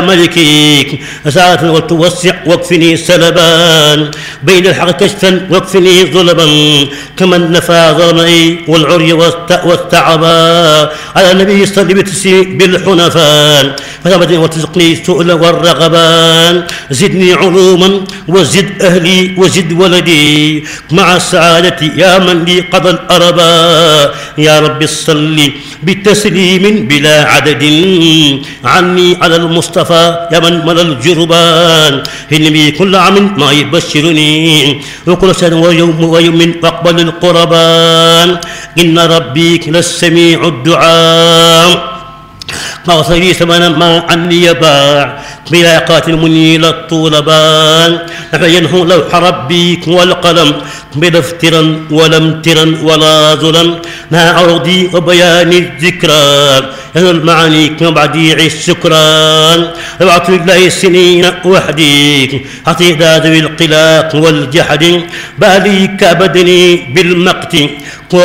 ملكي ساعة وتوسع واكفني سلبان بين الحق كشفا واكفني ظلبا كمن نفى ظلمي والعري والتعبا على النبي صلى بالتسليم بالحنفان فثبتني وتزقني السؤل والرغبان زدني علوما وزد أهلي وزد ولدي مع السعادة يا من لي قضى الأربا يا رب صل بتسليم بلا عدد عني على المصطفى يا من ملا الجربان إني كل عام ما يبشرني وكل سنة ويوم واقبل القربان إن ربي للسميع الدعاء ما لي ثمنا ما عني يباع بلا قاتل منيل الطولبان فينهو لوح ربي والقلم بلا افترا ولا امترا ولا ظلم مع عرضي وبيان الذكرى المعاني كبديع السكران ابعث الله السنين وحدي حتى ذوي القلاق والجحد بالي كبدني بالمقت